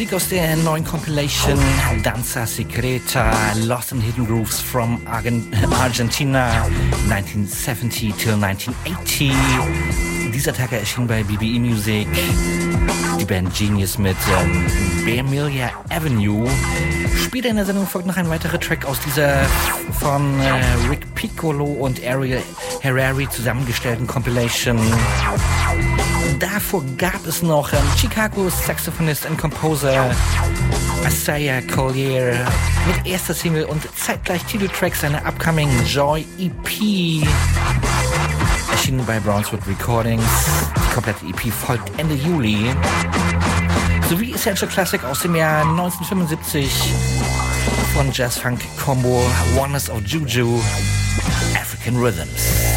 Musik aus der neuen Compilation Danza Secreta, Lost in Hidden Grooves from Argentina 1970 till 1980. Dieser Tag erschien bei BBE Music die Band Genius mit Vermilion Avenue. Später in der Sendung folgt noch ein weiterer Track aus dieser von Rick Piccolo und Ariel Harari zusammengestellten Compilation. Davor gab es noch Chicagos Saxophonist und Composer Isaiah Collier mit erster Single und zeitgleich Titeltrack seiner upcoming Joy EP. Erschienen bei Brownswood Recordings. Die komplette EP folgt Ende Juli. Sowie Essential Classic aus dem Jahr 1975 von Jazz-Funk-Combo Wonders of Juju, African Rhythms.